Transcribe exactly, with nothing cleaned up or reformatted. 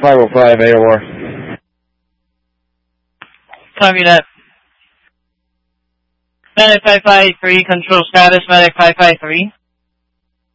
five oh five, A O R. Copy that. Medic five five three, control status, Medic five five three.